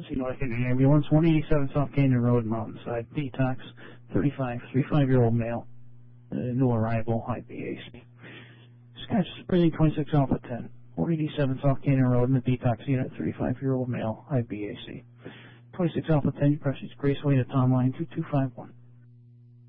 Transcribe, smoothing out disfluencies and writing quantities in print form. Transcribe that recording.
Emergency North Indian Ambulance, 187 South Canyon Road, Mountainside. Detox, 35-year-old male. New arrival, high BAC. Scotch breathing 26 Alpha 10. 487 South Canyon Road in the detox unit, 35-year-old male, high BAC. 26 Alpha 10, you press Grace Way to Tom Line 2251.